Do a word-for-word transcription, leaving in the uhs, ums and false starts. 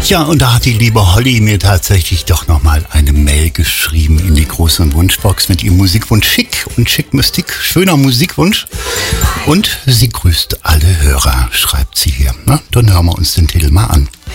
Ja, und da hat die liebe Holly mir tatsächlich doch nochmal eine Mail geschrieben in die große Wunschbox mit ihrem Musikwunsch Schick und Schick Mystik. Schöner Musikwunsch. Und sie grüßt alle Hörer, schreibt sie hier. Na, dann hören wir uns den Titel mal an.